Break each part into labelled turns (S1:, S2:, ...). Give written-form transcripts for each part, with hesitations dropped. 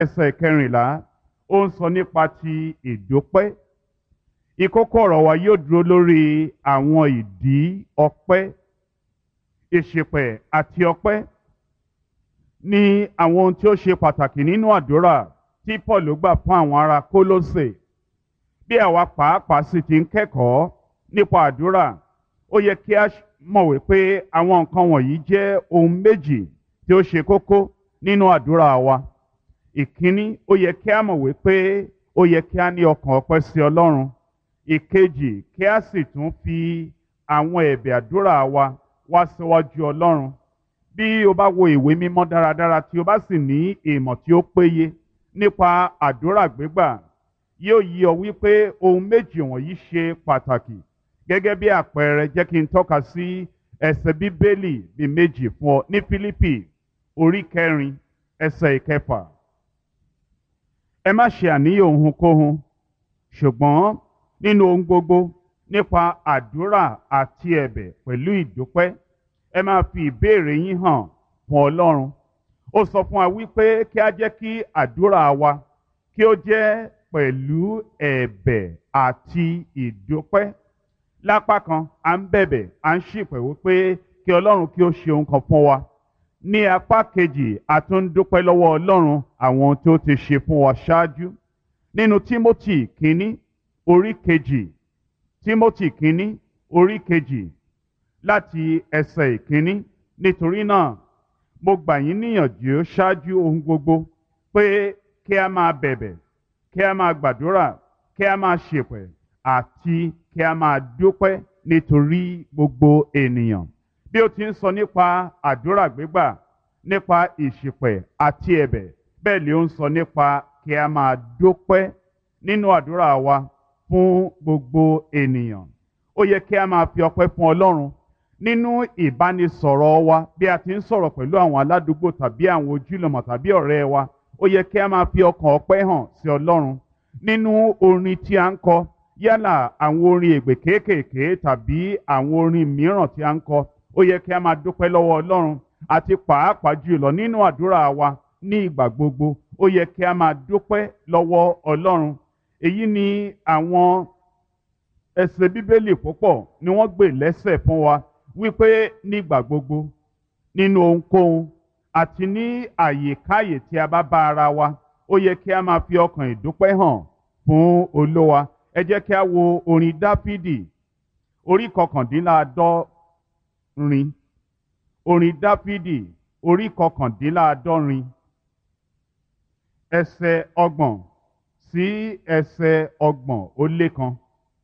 S1: ẹsẹ̀ kẹrìnlá ó ń sọ nípa ti ìdúpẹ́. Ìkókó ọ̀rọ̀ wa yóò dúró lórí àwọn ìdí ọpẹ́. Ìṣìpẹ̀ àti ọpẹ́ ni àwọn ohun tí ó ṣe pàtàkì nínú àdúrà tí Paul gbà fún àwọn ará Kólósè. Bí àwa pàápàá sì ti ń kẹ́kọ̀ọ́ nípa àdúrà, ó yẹ kí a mọ̀ wípé àwọn nǹkan wọ̀nyí jẹ́ ohun méjì tí ó ṣe kókó nínú àdúrà wa. Ìkíní, ó yẹ kí a mọ̀ wípé ó yẹ kí a ní ọkàn ọpẹ́ sí Ọlọ́run. Ìkejì, kí a sì tún fi àwọn ẹ̀bẹ̀ àdúrà wa wá síwájú Ọlọ́run. Bí o bá wo ìwé mímọ́ dáradára tí o bá sì ní ìmọ̀ tí ó péye nípa àdúrà gbígbà, yóò yí ọ wípé ohun méjì wọ̀nyí ṣe pàtàkì. Gẹ́gẹ́ bí àpẹẹrẹ, jẹ́ kí n tọ́ka sí ẹsẹ̀ Bíbélì bíi méjì fún ọ ní Fílípì orí 4 ẹsẹ̀ 6. Ẹ má ṣe àníyàn ohunkóhun, ṣùgbọ́n nínú ohun gbogbo nípa àdúrà àti ẹ̀bẹ̀ pẹ̀lú ìdúpẹ́, ẹ máa fi ìbéèrè yín hàn fún Ọlọ́run. Ó sọ fún wa wípé kí a jẹ́ kí àdúrà wa kí ó jẹ́ pẹ̀lú ẹ̀bẹ̀ àti ìdúpẹ́. Lápá kan, à ń bẹ̀bẹ̀, à ń ṣìpẹ̀ wípé kí Ọlọ́run kí ó ṣe ohun kan fún wa. Ní apá kejì, a tún ń dúpẹ́ lọ́wọ́ Ọlọ́run àwọn ohun tí ó ti ṣe fún wa ṣáájú. Nínú Tímótì kínní orí 2, Tímótì kínní orí 2 láti ẹsẹ̀ 1. Nítorí náà, mo gbà yín níyànjú ṣáájú ohun gbogbo pé kí a máa bẹ̀bẹ̀, kí a máa gbàdúrà, kí a máa ṣèpẹ̀ àti kí a máa dúpẹ́ nítorí gbogbo ènìyàn. Bí ó ti ń sọ nípa àdúrà gbígbà, nípa ìṣìpẹ̀ àti ẹ̀bẹ̀, bẹ́ẹ̀ ni ó ń sọ nípa kí a máa dúpẹ́ nínú àdúrà wa fún gbogbo ènìyàn. Ó yẹ kí a máa fi ọpẹ́ fún Ọlọ́run nínú ìbánisọ̀rọ̀ wa. Bí a ti ń sọ̀rọ̀ pẹ̀lú àwọn aládùúgbò tàbí àwọn ojúlùmọ̀ tàbí ọ̀rẹ́ wa, ó yẹ kí a máa fi ọkàn ọpẹ́ hàn sí Ọlọ́run. Nínú orin tí a ń kọ, yálà àwọn orin ègbè kéékèèké tàbí àwọn orin mìíràn tí a ń kọ, ó yẹ kí a máa dúpẹ́ lọ́wọ́ Ọlọ́run. Àti pàápàá jùlọ nínú àdúrà wa ní ìgbà gbogbo, ó yẹ kí a máa dúpẹ́ lọ́wọ́ Ọlọ́run. Èyí ni àwọn ẹsẹ̀ Bíbélì púpọ̀ ni wọ́n gbé lẹ́sẹ̀ fún wa wípé nígbà gbogbo, nínú ohunkóhun àti ní àyèkáyè tí a bá bá ara wa, ó yẹ kí a máa fi ọkàn ìdúpẹ́ hàn fún Olúwa. Ẹ jẹ́ kí a wo orin Dáfídì orí 69. Orin Dáfídì orí 69 ẹsẹ̀ 30 sí ẹsẹ̀ 31.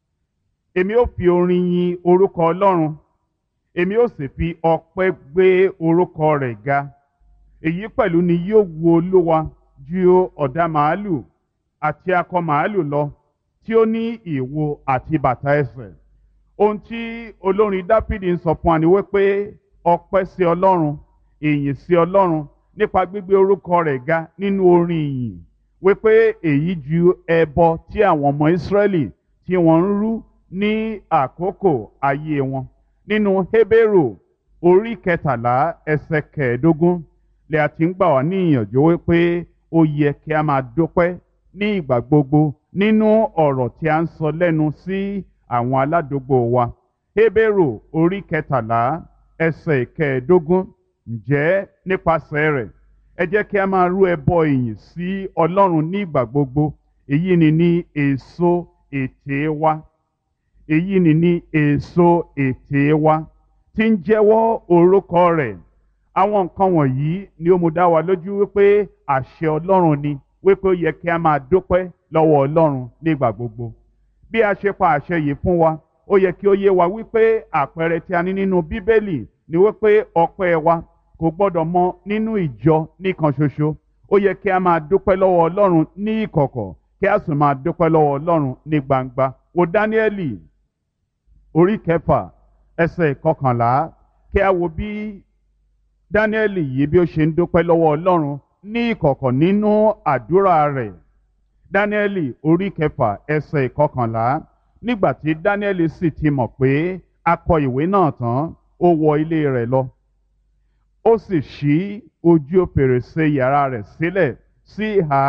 S1: Èmi ó fi orin yin orúkọ Ọlọ́run, èmi ó sì fi ọpẹ́ gbé orúkọ rẹ̀ ga. Èyí pẹ̀lú ni yóò wu Olúwa ju ọ̀dà màálù àti akọ màálù lọ tí ó ní ìwo àti bàtà ẹsẹ̀. Ohun tí olórin Dáfídì ń sọ fún wa ni wípé ọpẹ́ sí Ọlọ́run, ìyìn sí Ọlọ́run nípa gbígbé orúkọ rẹ̀ ga nínú orin ìyìn, wípé èyí ju ẹbọ tí àwọn ọmọ Ísírẹ́lì tí wọ́n ń rú ní àkókò ayé wọn. Nínú Hébérù orí 13 ẹsẹ̀ 15 lè a ti ń gbà wá ní ìyànjú wípé ó yẹ kí a máa dúpẹ́ ní ìgbà gbogbo nínú ọ̀rọ̀ tí a ń sọ lẹ́nu sí àwọn aládùúgbò wa. Hébérù orí 13 ẹsẹ̀ 15. Ǹjẹ́ nípasẹ̀ rẹ̀ ẹ jẹ́ kí a máa rú ẹbọ ìyìn sí Ọlọ́run ní ìgbà gbogbo. Èyí ni ní èso ètè wa. Èyí ni ní èso ètè wa tí ń jẹ́wọ́ orúkọ rẹ̀. Àwọn nǹkan wọ̀nyí ni ó mú dá wa lójú wípé àṣẹ Ọlọ́run ni wípé ó yẹ kí a máa dúpẹ́ lọ́wọ́ Ọlọ́run nígbà gbogbo. Bí a ṣe pa àṣẹ yìí fún wa, ó yẹ kí ó yé wa wípé àpẹẹrẹ tí a ní nínú Bíbélì ni wípé ọpẹ́ wa kò gbọ́dọ̀ mọ nínú ìjọ nìkan ṣoṣo. Ó yẹ kí a máa dúpẹ́ lọ́wọ́ Ọlọ́run ní ìkọ̀kọ̀, kí a sì máa dúpẹ́ lọ́wọ́ Ọlọ́run ní gbangba. Wo Dáníẹ́lì orí 6 ẹsẹ̀ 11, kí a wo bí Dáníẹ́lì yìí bí ó ṣe ń dúpẹ́ lọ́wọ́ Ọlọ́run ní ìkọ̀kọ̀ nínú àdúrà rẹ̀. Dáníẹ́lì orí 6 ẹsẹ̀ 11. Nígbà tí Dáníẹ́lì sì ti mọ̀ pé a kọ ìwé náà tán, ó wọ ilé rẹ̀ lọ. Ó sì ṣí ojú fèrèsé yàrá rẹ̀ sílẹ̀ sí ìhà